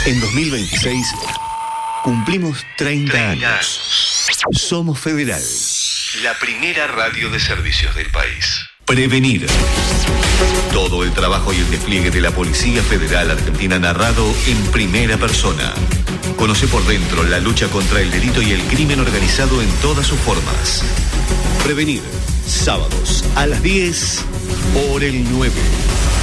En 2026 cumplimos 30 años. Somos Federal, la primera radio de servicios del país. Prevenir. Todo el trabajo y el despliegue de la Policía Federal Argentina narrado en primera persona. Conoce por dentro la lucha contra el delito y el crimen organizado en todas sus formas. Prevenir. Sábados a las 10 por el 9.